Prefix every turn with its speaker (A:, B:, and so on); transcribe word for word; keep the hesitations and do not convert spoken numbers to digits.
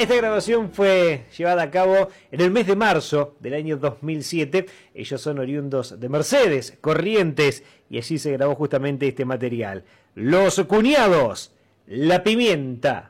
A: Esta grabación fue llevada a cabo en el mes de marzo del año dos mil siete. Ellos son oriundos de Mercedes, Corrientes, y allí se grabó justamente este material. Los Cuñados, La Pimienta.